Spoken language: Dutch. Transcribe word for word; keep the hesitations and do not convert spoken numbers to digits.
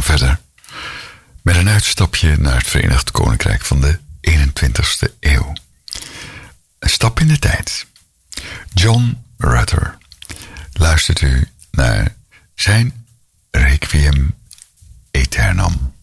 verder met een uitstapje naar het Verenigd Koninkrijk van de eenentwintigste eeuw. Een stap in de tijd. John Rutter. Luistert u naar zijn Requiem Aeternam.